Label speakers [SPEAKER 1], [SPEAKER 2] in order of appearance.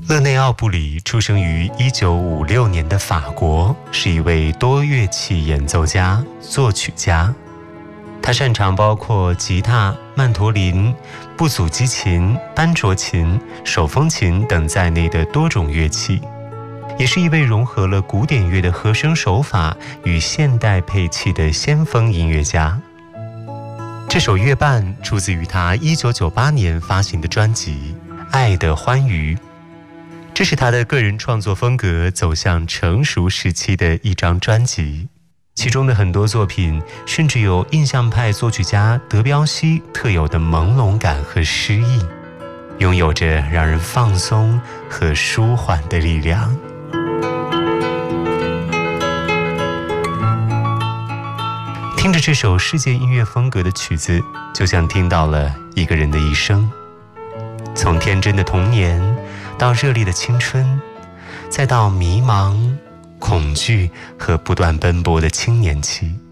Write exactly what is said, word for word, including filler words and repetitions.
[SPEAKER 1] 勒内奥布里出生于一九五六年的法国，是一位多乐器演奏家、作曲家。他擅长包括吉他、曼陀林、布祖基琴、班卓琴、手风琴等在内的多种乐器，也是一位融合了古典乐的和声手法与现代配器的先锋音乐家。这首乐伴出自于他一九九八年发行的专辑《爱的欢愉》，这是他的个人创作风格走向成熟时期的一张专辑，其中的很多作品甚至有印象派作曲家德彪西特有的朦胧感和诗意，拥有着让人放松和舒缓的力量。听着这首世界音乐风格的曲子，就像听到了一个人的一生，从天真的童年到热烈的青春，再到迷茫、恐惧和不断奔波的青年期。